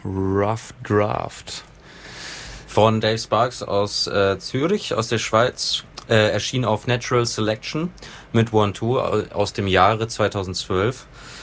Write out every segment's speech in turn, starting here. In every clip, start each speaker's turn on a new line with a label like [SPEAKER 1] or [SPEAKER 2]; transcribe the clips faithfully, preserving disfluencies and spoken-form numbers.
[SPEAKER 1] Rough Draft.
[SPEAKER 2] Von Dave Sparks aus äh, Zürich, aus der Schweiz, äh, erschien auf Natural Selection mit One Two aus dem Jahre zweitausendzwölf.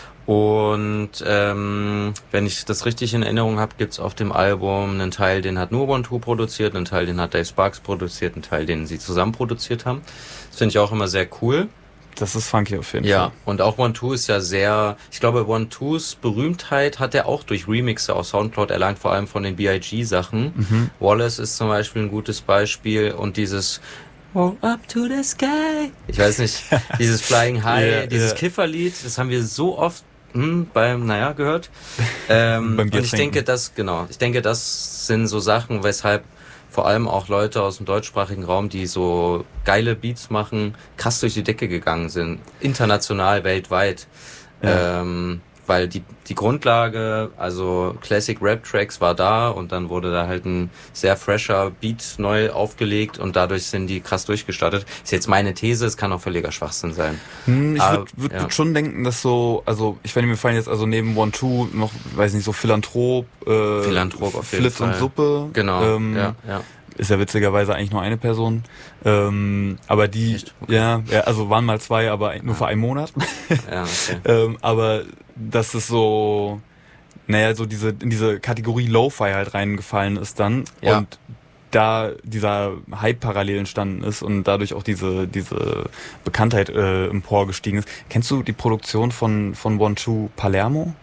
[SPEAKER 2] Und ähm, wenn ich das richtig in Erinnerung habe, gibt's auf dem Album einen Teil, den hat nur One Two produziert, einen Teil, den hat Dave Sparks produziert, einen Teil, den sie zusammen produziert haben. Das finde ich auch immer sehr cool.
[SPEAKER 1] Das ist funky auf jeden
[SPEAKER 2] ja,
[SPEAKER 1] Fall.
[SPEAKER 2] Ja, und auch One Two ist ja sehr, ich glaube, One Twos Berühmtheit hat er auch durch Remixe auf Soundcloud erlangt, vor allem von den B I G-Sachen. Mhm. Wallace ist zum Beispiel ein gutes Beispiel und dieses Walk up to the sky. Ich weiß nicht, dieses Flying High, yeah, dieses yeah. Kifferlied, das haben wir so oft hm, beim, naja, gehört. Ähm, und ich denke, das, genau, ich denke, das sind so Sachen, weshalb vor allem auch Leute aus dem deutschsprachigen Raum, die so geile Beats machen, krass durch die Decke gegangen sind. International, weltweit. Ja. Ähm, weil die die Grundlage, also Classic Rap Tracks war da und dann wurde da halt ein sehr fresher Beat neu aufgelegt und dadurch sind die krass durchgestartet. Ist jetzt meine These, es kann auch völliger Schwachsinn sein.
[SPEAKER 1] Hm, ich würde würd, ja. würd schon denken, dass so, also ich finde, mir fallen jetzt also neben One Two noch, weiß nicht, so Philanthrop, äh,
[SPEAKER 2] Philanthrop auf jeden
[SPEAKER 1] Flitz
[SPEAKER 2] Fall.
[SPEAKER 1] und Suppe.
[SPEAKER 2] Genau,
[SPEAKER 1] ähm, ja, ja. Ist ja witzigerweise eigentlich nur eine Person. Ähm, aber die, okay. ja, ja, also waren mal zwei, aber nur ja. für einen Monat.
[SPEAKER 2] Ja, okay.
[SPEAKER 1] ähm, aber dass es so, naja, so diese, in diese Kategorie Lo-Fi halt reingefallen ist dann. Ja. Und da dieser Hype parallel entstanden ist und dadurch auch diese, diese Bekanntheit äh, emporgestiegen ist. Kennst du die Produktion von, von One Two Palermo?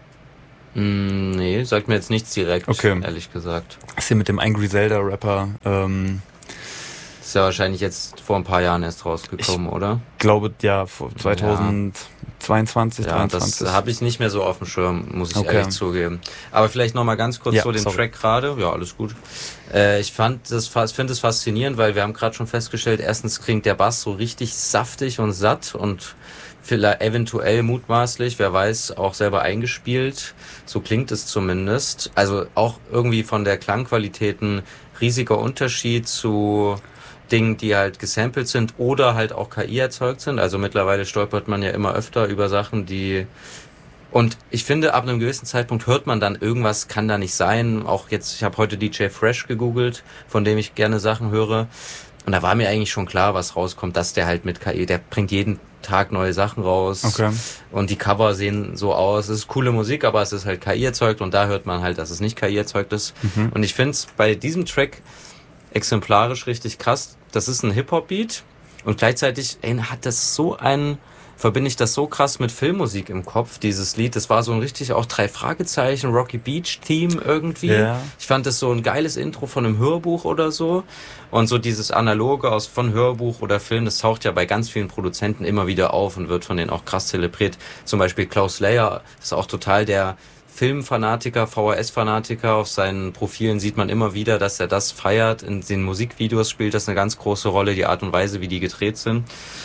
[SPEAKER 2] Mm, nee, sagt mir jetzt nichts direkt,
[SPEAKER 1] okay.
[SPEAKER 2] ehrlich gesagt.
[SPEAKER 1] Das ist hier mit dem Angry Zelda-Rapper. Ähm,
[SPEAKER 2] ist ja wahrscheinlich jetzt vor ein paar Jahren erst rausgekommen,
[SPEAKER 1] ich
[SPEAKER 2] oder?
[SPEAKER 1] Ich glaube, ja, vor zweitausendzweiundzwanzig,
[SPEAKER 2] ja,
[SPEAKER 1] dreiundzwanzig.
[SPEAKER 2] Das habe ich nicht mehr so auf dem Schirm, muss ich
[SPEAKER 1] okay.
[SPEAKER 2] ehrlich zugeben. Aber vielleicht nochmal ganz kurz ja, zu dem sorry. Track gerade. Ja, alles gut. Äh, ich fand das, finde es faszinierend, weil wir haben gerade schon festgestellt, erstens klingt der Bass so richtig saftig und satt und vielleicht eventuell mutmaßlich, wer weiß, auch selber eingespielt. So klingt es zumindest. Also auch irgendwie von der Klangqualität ein riesiger Unterschied zu Dingen, die halt gesampelt sind oder halt auch K I erzeugt sind. Also mittlerweile stolpert man ja immer öfter über Sachen, die... Und ich finde, ab einem gewissen Zeitpunkt hört man dann, irgendwas kann da nicht sein. Auch jetzt, ich habe heute D J Fresh gegoogelt, von dem ich gerne Sachen höre. Und da war mir eigentlich schon klar, was rauskommt, dass der halt mit K I, der bringt jeden Tag neue Sachen raus.
[SPEAKER 1] Okay.
[SPEAKER 2] Und die Cover sehen so aus. Es ist coole Musik, aber es ist halt K I erzeugt und da hört man halt, dass es nicht K I erzeugt ist. Mhm. Und ich finde es bei diesem Track exemplarisch richtig krass. Das ist ein Hip-Hop-Beat und gleichzeitig ey, hat das so einen, verbinde ich das so krass mit Filmmusik im Kopf, dieses Lied. Das war so ein richtig auch drei Fragezeichen, Rocky Beach-Theme irgendwie.
[SPEAKER 1] Ja.
[SPEAKER 2] Ich fand das so ein geiles Intro von einem Hörbuch oder so. Und so dieses Analoge aus von Hörbuch oder Film, das taucht ja bei ganz vielen Produzenten immer wieder auf und wird von denen auch krass zelebriert. Zum Beispiel Klaus Layer ist auch total der Filmfanatiker, V H S-Fanatiker. Auf seinen Profilen sieht man immer wieder, dass er das feiert. In den Musikvideos spielt das eine ganz große Rolle, die Art und Weise, wie die gedreht sind.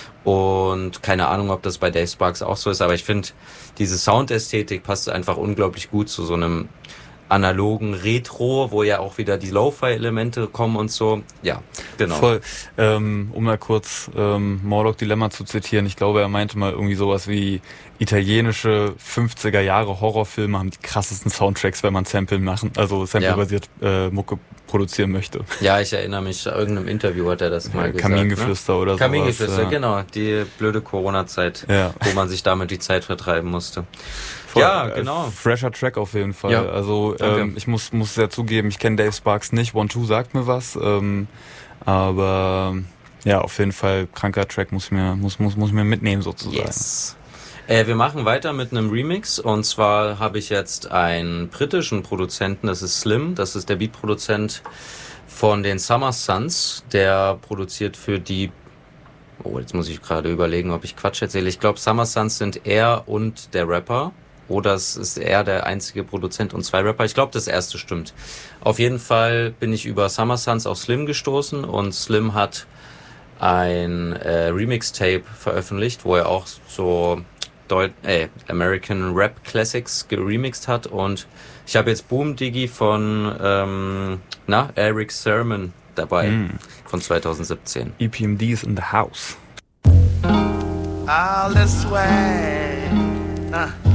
[SPEAKER 2] Und keine Ahnung, ob das bei Dave Sparks auch so ist, aber ich finde, diese Soundästhetik passt einfach unglaublich gut zu so einem analogen Retro, wo ja auch wieder die Lo-Fi-Elemente kommen und so. Ja, genau.
[SPEAKER 1] Voll. Ähm, um mal kurz ähm, Morlock Dilemma zu zitieren, ich glaube, er meinte mal irgendwie sowas wie italienische fünfziger Jahre Horrorfilme haben die krassesten Soundtracks, wenn man Sample machen, also Sample-basiert ja. äh, Mucke produzieren möchte.
[SPEAKER 2] Ja, ich erinnere mich, an irgendeinem Interview hat er das mal gesagt.
[SPEAKER 1] Kamingeflüster ne? oder so.
[SPEAKER 2] Kamingeflüster,
[SPEAKER 1] ja.
[SPEAKER 2] genau. Die blöde Corona-Zeit,
[SPEAKER 1] ja.
[SPEAKER 2] wo man sich damit die Zeit vertreiben musste.
[SPEAKER 1] Voll,
[SPEAKER 2] ja, genau.
[SPEAKER 1] Äh, fresher Track auf jeden Fall.
[SPEAKER 2] Ja.
[SPEAKER 1] Also ähm, ich muss muss sehr zugeben, ich kenne Dave Sparks nicht. One Two sagt mir was, ähm, aber ja, auf jeden Fall kranker Track, muss mir muss muss muss mir mitnehmen sozusagen.
[SPEAKER 2] Yes. Äh, wir machen weiter mit einem Remix und zwar habe ich jetzt einen britischen Produzenten, das ist Slim, das ist der Beatproduzent von den Summer Sons, der produziert für die, oh jetzt muss ich gerade überlegen, ob ich Quatsch erzähle, ich glaube Summer Sons sind er und der Rapper oder es ist er der einzige Produzent und zwei Rapper, ich glaube das erste stimmt. Auf jeden Fall bin ich über Summer Sons auf Slim gestoßen und Slim hat ein äh, Remix-Tape veröffentlicht, wo er auch so Deut- äh, American Rap Classics geremixed hat und ich habe jetzt Boom Diggy von ähm, na, Eric Sermon dabei mm. von zwanzig siebzehn.
[SPEAKER 1] E P M D is in the house.
[SPEAKER 3] All this way. Uh.